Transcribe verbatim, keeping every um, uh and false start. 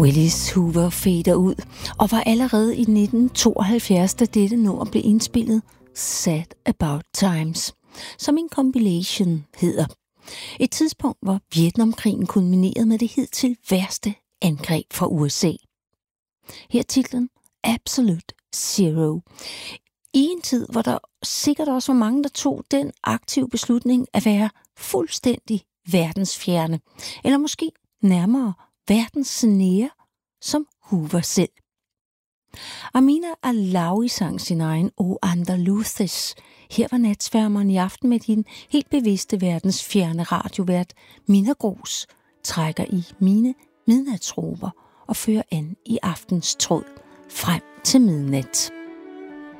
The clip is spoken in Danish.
Willis Hoover fader ud, og var allerede i nitten tooghalvfjerds, da dette nummer blev indspillet, Sad About Times, som en compilation hedder. Et tidspunkt, hvor Vietnamkrigen kulminerede med det hidtil værste angreb fra U S A. Her titlen Absolute Zero. I en tid, hvor der sikkert også var mange, der tog den aktive beslutning at være fuldstændig verdensfjerne, eller måske nærmere verdensnære, som Hoover selv. Amina Alawi sang sin egen O Andaluzes. Her var natsværmeren i aften med din helt bevidste verdensfjerne radiovært Minna Gros, trækker i mine midnatsråber og fører an i aftens tråd frem til midnat.